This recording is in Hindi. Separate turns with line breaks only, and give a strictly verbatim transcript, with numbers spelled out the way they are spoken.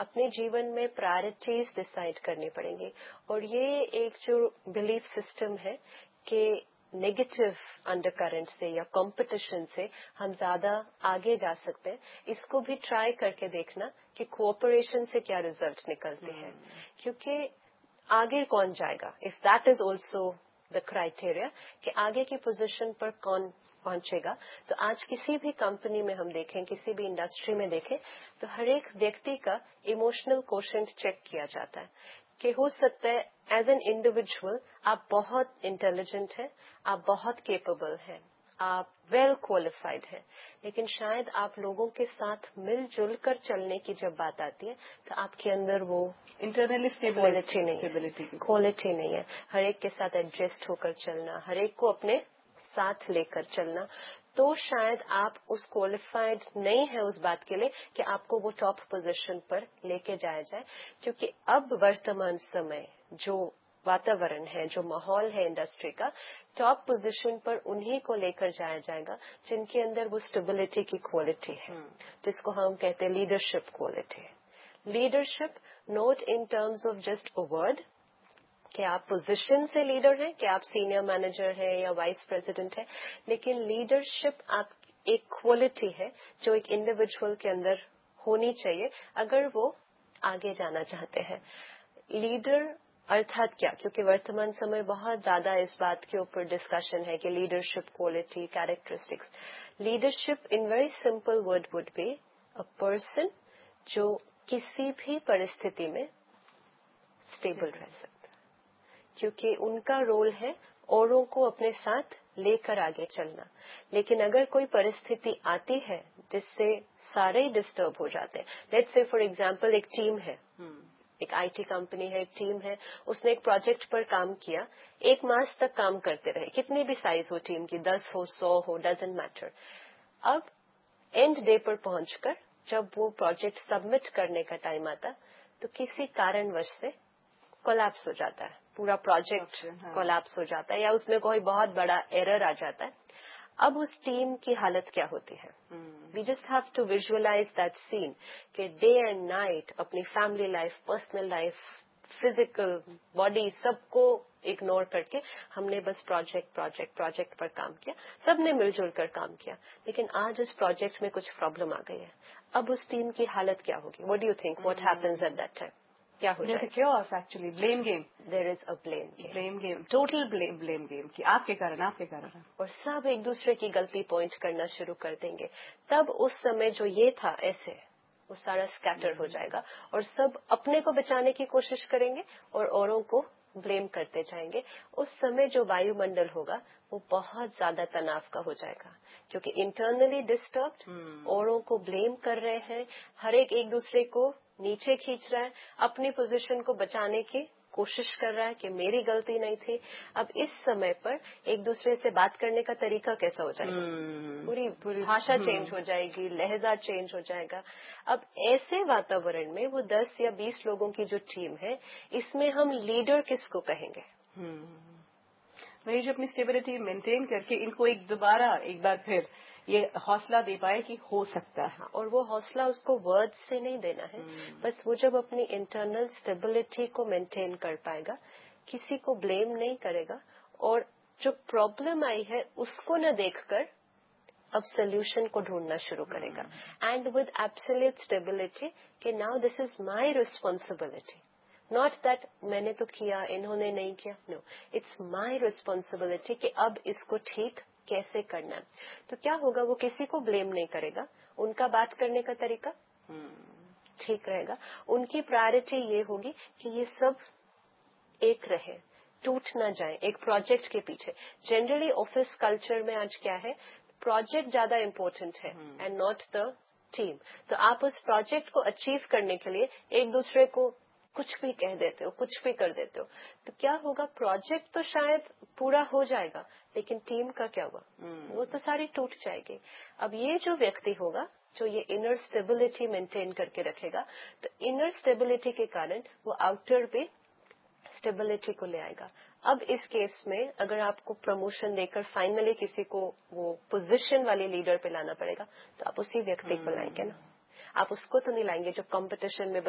अपने जीवन में प्रायोरिटीज डिसाइड करनी पड़ेंगी। और ये एक जो बिलीफ सिस्टम है कि नेगेटिव अंडरकरेंट से या कंपटीशन से हम ज्यादा आगे जा सकते हैं, इसको भी ट्राई करके देखना कि कोऑपरेशन से क्या रिजल्ट निकलते हैं। क्योंकि आगे कौन जाएगा, if that is also the criteria कि आगे की पोजीशन पर कौन पहुंचेगा। तो आज किसी भी कंपनी में हम देखें, किसी भी इंडस्ट्री में देखें, तो हर एक व्यक्ति का इमोशनल कोशेंट चेक किया जाता है कि हो सकता है एज एन इंडिविजुअल आप बहुत इंटेलिजेंट हैं, आप बहुत केपेबल हैं, आप वेल क्वालिफाइड हैं, लेकिन शायद आप लोगों के साथ मिलजुल कर चलने की जब बात आती है तो आपके अंदर वो
इंटरनली
क्वालिटी नहीं है, क्वालिटी नहीं है। हर एक के साथ एडजस्ट होकर चलना, हर एक को अपने साथ लेकर चलना, तो शायद आप उस क्वालिफाइड नहीं है उस बात के लिए कि आपको वो टॉप पोजीशन पर लेके जाया जाए। क्योंकि अब वर्तमान समय जो वातावरण है, जो माहौल है इंडस्ट्री का, टॉप पोजीशन पर उन्हीं को लेकर जाया जाएगा जिनके अंदर वो स्टेबिलिटी की क्वालिटी है, जिसको हम कहते हैं leadership quality. Leadership not in terms of just a word कि आप पोजीशन से लीडर हैं, कि आप सीनियर मैनेजर हैं या वाइस प्रेसिडेंट हैं, लेकिन लीडरशिप आप एक क्वालिटी है जो एक इंडिविजुअल के अंदर होनी चाहिए अगर वो आगे जाना चाहते हैं। लीडर अर्थात क्या, क्योंकि वर्तमान समय बहुत ज्यादा इस बात के ऊपर डिस्कशन है कि leadership quality, characteristics. Leadership in very simple word would be a person जो किसी भी परिस्थिति में स्टेबल रह सकता, क्योंकि उनका रोल है औरों को अपने साथ लेकर आगे चलना। लेकिन अगर कोई परिस्थिति आती है जिससे सारे ही डिस्टर्ब हो जाते हैं, लेट्स से फॉर एग्जांपल एक टीम है, एक आईटी कंपनी है, एक टीम है, उसने एक प्रोजेक्ट पर काम किया, एक मास तक काम करते रहे, कितनी भी साइज हो टीम की, दस हो, सौ हो, डजंट मैटर। अब एंड डे पर पहुंचकर जब वो प्रोजेक्ट सबमिट करने का टाइम आता तो किसी कारणवश से कोलैप्स हो जाता है, पूरा प्रोजेक्ट कोलैप्स हो जाता है या उसमें कोई बहुत बड़ा एरर आ जाता है। अब उस टीम की हालत क्या होती है? We just have to visualise that scene कि डे एंड नाइट अपनी family life, personal life, physical body सबको इग्नोर करके हमने बस प्रोजेक्ट प्रोजेक्ट प्रोजेक्ट पर काम किया, सबने मिलजुल कर काम किया, लेकिन आज उस प्रोजेक्ट में कुछ प्रॉब्लम आ गई है। अब उस टीम की हालत क्या होगी? What do you think what happens at that time? क्या हो जाएगा?
chaos actually, blame game.
There is a blame game.
Blame game, total blame blame game कि आपके कारण, आपके कारण,
और सब एक दूसरे की गलती पॉइंट करना शुरू कर देंगे। तब उस समय जो ये था ऐसे, वो सारा स्कैटर हो जाएगा और सब अपने को बचाने की कोशिश करेंगे और औरों को ब्लेम करते जाएंगे। उस समय जो वायुमंडल होगा वो बहुत ज्यादा तनाव का हो जाएगा, क्योंकि इंटरनली डिस्टर्ब्ड, औरों को ब्लेम कर रहे हैं, हर एक एक दूसरे को नीचे खींच रहा है, अपनी पोजीशन को बचाने की कोशिश कर रहा है कि मेरी गलती नहीं थी। अब इस समय पर एक दूसरे से बात करने का तरीका कैसा हो जाएगा? पूरी पूरी भाषा चेंज हो जाएगी, लहजा चेंज हो जाएगा। अब ऐसे वातावरण में वो दस या बीस लोगों की जो टीम है, इसमें हम लीडर किसको कहेंगे?
वही जो अपनी स्टेबिलिटी मेंटेन करके इनको एक दोबारा एक बार फिर ये हौसला दे पाए कि हो सकता है।
और वो हौसला उसको वर्ड से नहीं देना है, बस वो जब अपनी इंटरनल स्टेबिलिटी को मेंटेन कर पाएगा, किसी को ब्लेम नहीं करेगा और जो प्रॉब्लम आई है उसको न देखकर अब सोल्यूशन को ढूंढना शुरू करेगा। एंड विद एब्सोल्यूट स्टेबिलिटी कि now this is my responsibility, not that मैंने तो किया, इन्होंने नहीं किया, नो, इट्स माय रिस्पॉन्सिबिलिटी कि अब इसको ठीक कैसे करना है। तो क्या होगा, वो किसी को ब्लेम नहीं करेगा, उनका बात करने का तरीका ठीक रहेगा, उनकी प्रायोरिटी ये होगी कि ये सब एक रहे, टूट ना जाए एक प्रोजेक्ट के पीछे। जनरली ऑफिस कल्चर में आज क्या है, प्रोजेक्ट ज्यादा इम्पोर्टेंट है एंड नॉट द टीम। तो आप उस प्रोजेक्ट को अचीव करने के लिए एक दूसरे को कुछ भी कह देते हो, कुछ भी कर देते हो, तो क्या होगा, प्रोजेक्ट तो शायद पूरा हो जाएगा लेकिन टीम का क्या हुआ? वो तो सारी टूट जाएगी। अब ये जो व्यक्ति होगा जो ये इनर स्टेबिलिटी मेंटेन करके रखेगा, तो इनर स्टेबिलिटी के कारण वो आउटर पे स्टेबिलिटी को ले आएगा। अब इस केस में अगर आपको प्रमोशन देकर फाइनली किसी को वो पोजीशन वाले लीडर पे लाना पड़ेगा, तो आप उसी व्यक्ति को लाएंगे ना, आप उसको तो नहीं लाएंगे जो कंपटीशन में